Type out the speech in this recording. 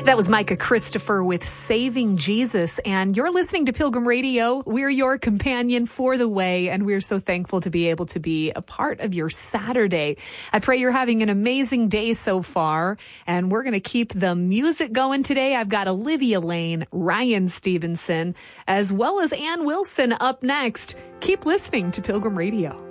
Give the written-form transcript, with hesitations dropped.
That was Micah Christopher with Saving Jesus, and you're listening to Pilgrim Radio. We're your companion for the way, and we're so thankful to be able to be a part of your Saturday. I pray you're having an amazing day so far, and we're going to keep the music going today. I've got Olivia Lane, Ryan Stevenson, as well as Ann Wilson up next. Keep listening to Pilgrim Radio.